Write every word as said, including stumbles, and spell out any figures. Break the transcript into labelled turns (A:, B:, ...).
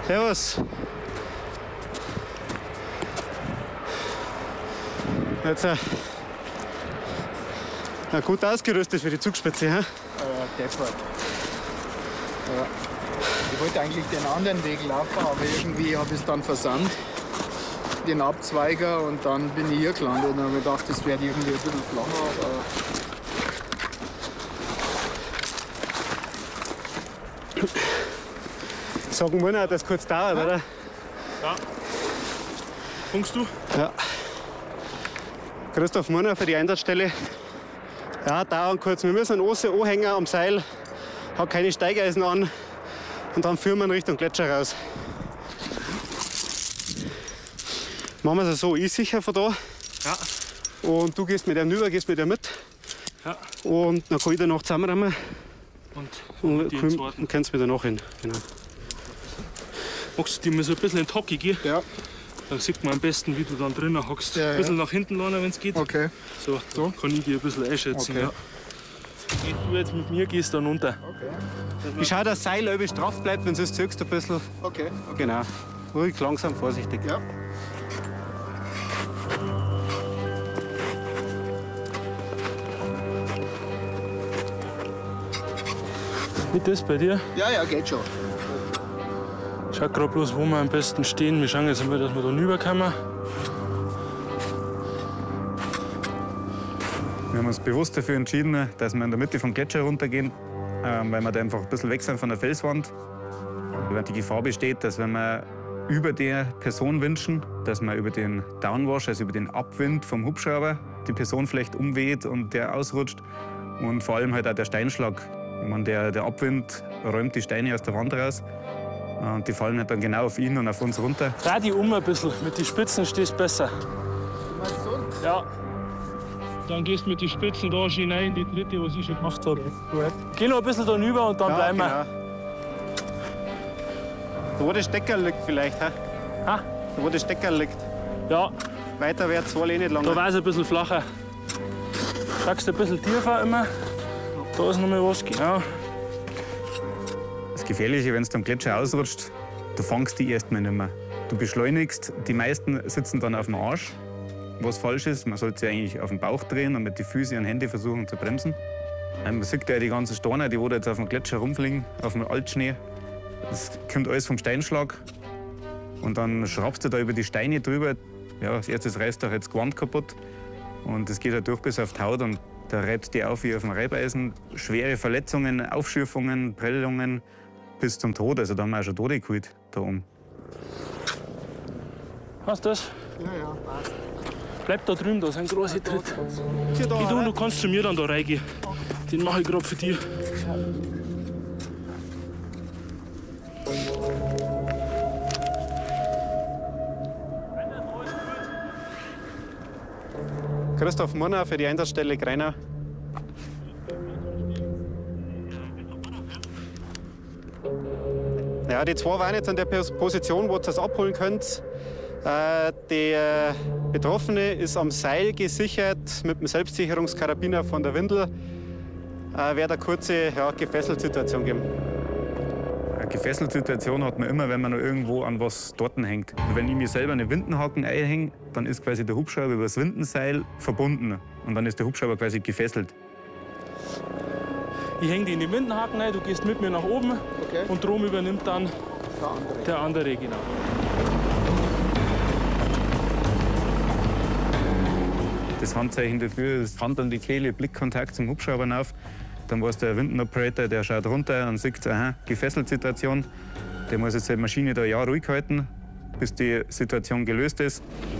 A: Servus. Jetzt äh, na, gut ausgerüstet für die Zugspitze, hä?
B: Äh, deppert. Ja. Ich wollte eigentlich den anderen Weg laufen, aber irgendwie habe ich es dann versandt, den Abzweiger, und dann bin ich hier gelandet und habe mir gedacht, das wäre irgendwie ein bisschen flacher. Aber
A: Sagen wir noch, dass es kurz dauert, oder?
C: Ja. Funkst du?
A: Ja. Christoph Murner für die Einsatzstelle. Ja, dauern kurz. Wir müssen einen großen Anhänger am Seil, hat keine Steigeisen an, und dann führen wir ihn Richtung Gletscher raus. Machen wir es so, ich sicher von da.
C: Ja.
A: Und du gehst mit dem rüber, gehst mit dem mit.
C: Ja.
A: Und dann kann ich danach zusammenräumen.
C: Und,
A: Und,
C: und die
A: und,
C: zweiten.
A: und kannst wieder nachhin. Genau.
C: Magst du die mal so ein bisschen in die Hocke gehen?
B: ja,
C: Dann sieht man am besten, wie du dann drinnen hockst.
B: Ja,
C: ein bisschen
B: ja.
C: nach hinten lernen, wenn es geht.
B: okay.
C: So, so kann ich dich ein bisschen einschätzen.
B: Okay.
C: Ja. Wenn du jetzt mit mir gehst, dann runter.
B: Okay.
A: Ich schaue, dass das Seil irgendwie straff bleibt, wenn du es zögst ein bisschen.
B: Okay. okay.
A: Genau. Ruhig, langsam, vorsichtig.
B: Ja.
C: Wie das bei dir?
B: ja, ja, geht schon.
C: Schau gerade bloß, wo wir am besten stehen. Wir schauen jetzt mal, dass wir da rüberkommen.
D: Wir haben uns bewusst dafür entschieden, dass wir in der Mitte vom Gletscher runtergehen, ähm, weil wir da einfach ein bisschen weg sind von der Felswand. Weil die Gefahr besteht, dass wenn wir über der Person winschen, dass wir über den Downwash, also über den Abwind vom Hubschrauber, die Person vielleicht umweht und der ausrutscht. Und vor allem halt auch der Steinschlag. Ich meine, der, der Abwind räumt die Steine aus der Wand raus. Und die fallen halt dann genau auf ihn und auf uns runter.
C: Dreh dich um ein bisschen. Mit den Spitzen stehst du besser. Ja. Dann gehst du mit den Spitzen da schön rein, die dritte, was ich schon gemacht habe. Geh noch ein bisschen da rüber und dann
A: Ja,
C: bleiben wir.
A: genau. Da wo der Stecker liegt vielleicht, hä?
C: Ha?
A: Da wo der Stecker liegt.
C: Ja,
A: Weiter wird es wohl eh nicht lange.
C: da war es ein bisschen flacher. Sagst du ein bisschen tiefer immer. Da ist noch mal was. Genau.
D: Das Gefährliche, wenn du am Gletscher ausrutscht, du fangst die erstmal nicht mehr. Du beschleunigst, die meisten sitzen dann auf dem Arsch, was falsch ist. Man sollte sich eigentlich auf den Bauch drehen und mit den Füßen und Händen versuchen zu bremsen. Man sieht ja die ganzen Steine, die da jetzt auf dem Gletscher rumfliegen, auf dem Altschnee. Das kommt alles vom Steinschlag. Und dann schraubst du da über die Steine drüber. Ja, als erstes reißt doch jetzt das Gewand kaputt. Und das geht halt durch bis auf die Haut. Und da reibt die auf wie auf dem Reibeisen. Schwere Verletzungen, Aufschürfungen, Prellungen bis zum Tod. Also da haben wir auch schon Tote geholt da oben.
C: Hast du das?
B: Ja, ja, passt.
C: Bleib da drüben, da sind große Tritte.
A: Hier da,
C: Geh du,
A: oder?
C: du kannst zu mir dann da reingehen. Den mache ich gerade für dich.
A: Christoph Murner für die Einsatzstelle Greinau. Ja, die zwei waren jetzt an der Position, wo ihr das abholen könnt. Äh, der Betroffene ist am Seil gesichert mit dem Selbstsicherungskarabiner von der Windel. Äh, wird eine kurze ja, Gefesselt-Situation geben.
D: Eine Gefesselt-Situation hat man immer, wenn man noch irgendwo an was dort hängt. Und wenn ich mir selber eine Windenhaken einhänge, dann ist quasi der Hubschrauber über das Windenseil verbunden. Und dann ist der Hubschrauber quasi gefesselt.
C: Ich hänge die in die Windenhaken rein, du gehst mit mir nach oben
B: Okay.
C: und drum übernimmt dann
B: Der andere.
C: der andere, genau.
D: Das Handzeichen dafür ist Hand an die Kehle, Blickkontakt zum Hubschrauber auf. Dann war es der Windenoperator, der schaut runter und sieht, aha, gefesselt Situation. Der muss jetzt die Maschine da ja ruhig halten, bis die Situation gelöst ist.